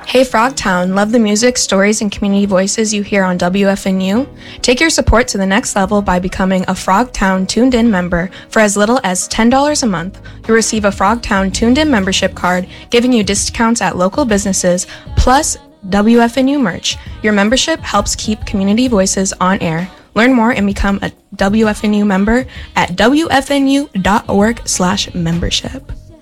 Hey Frogtown, love the music, stories, and community voices you hear on WFNU? Take your support to the next level by becoming a Frogtown Tuned In member for as little as $10 a month. You'll receive a Frogtown Tuned In membership card, giving you discounts at local businesses, plus WFNU merch. Your membership helps keep community voices on air. Learn more and become a WFNU member at wfnu.org/membership.